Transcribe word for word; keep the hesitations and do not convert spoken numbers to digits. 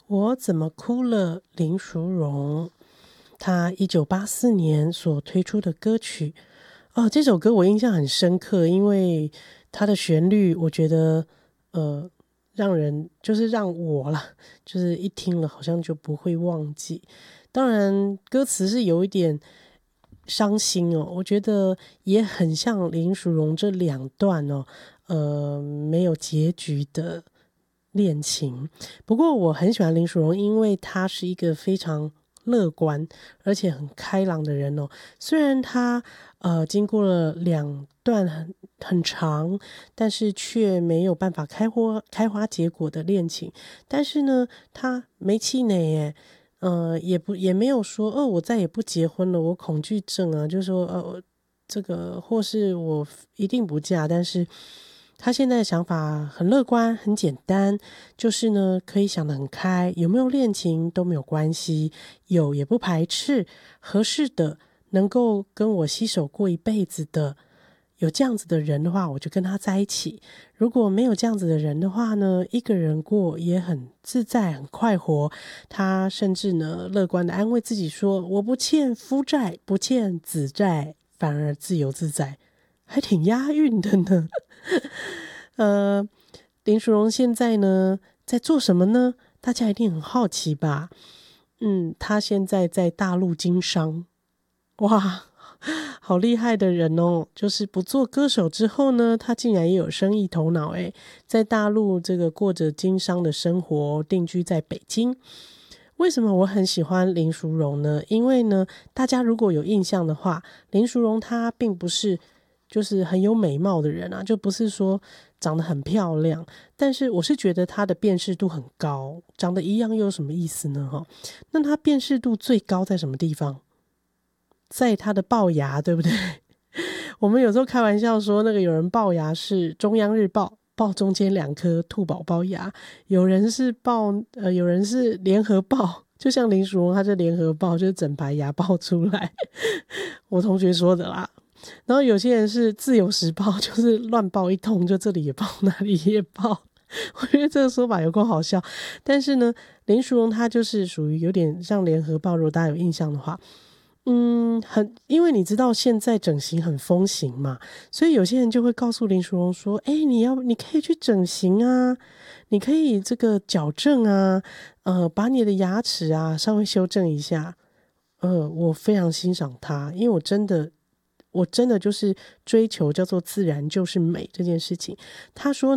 我怎么哭了？林淑荣，她一九八四年所推出的歌曲。哦，这首歌我印象很深刻，因为它的旋律，我觉得呃，让人就是让我啦，就是一听了好像就不会忘记。当然，歌词是有一点伤心哦，我觉得也很像林淑荣这两段哦，呃，没有结局的恋情。不过我很喜欢林淑荣，因为她是一个非常乐观而且很开朗的人哦。虽然她呃经过了两段很很长，但是却没有办法开花开花结果的恋情，但是呢，她没气馁耶。呃，也不也没有说哦，我再也不结婚了，我恐惧症啊，就说呃，这个或是我一定不嫁，但是他现在的想法很乐观，很简单，就是呢，可以想得很开，有没有恋情都没有关系，有也不排斥，合适的，能够跟我携手过一辈子的。有这样子的人的话，我就跟他在一起。如果没有这样子的人的话呢，一个人过也很自在、很快活。他甚至呢，乐观的安慰自己说：“我不欠夫债，不欠子债，反而自由自在。”还挺押韵的呢。呃，林淑荣现在呢，在做什么呢？大家一定很好奇吧？嗯，他现在在大陆经商。哇！好厉害的人哦，就是不做歌手之后呢，他竟然也有生意头脑诶，在大陆这个过着经商的生活，定居在北京。为什么我很喜欢林淑荣呢？因为呢，大家如果有印象的话，林淑荣她并不是就是很有美貌的人啊，就不是说长得很漂亮，但是我是觉得她的辨识度很高。长得一样又有什么意思呢？哈，那她辨识度最高在什么地方？在他的龅牙，对不对？我们有时候开玩笑说，那个有人龅牙是中央日报，报中间两颗兔宝宝牙；有人是报，呃，有人是联合报，就像林淑荣，他是联合报，就是整排牙爆出来。我同学说的啦。然后有些人是自由时报，就是乱报一通，就这里也报，那里也报。我觉得这个说法有够好笑，但是呢，林淑荣他就是属于有点像联合报，如果大家有印象的话。嗯，很，因为你知道现在整形很风行嘛，所以有些人就会告诉林淑荣说：“哎、欸，你要，你可以去整形啊，你可以这个矫正啊，呃，把你的牙齿啊稍微修正一下。”呃，我非常欣赏他，因为我真的，我真的就是追求叫做自然就是美这件事情。他说。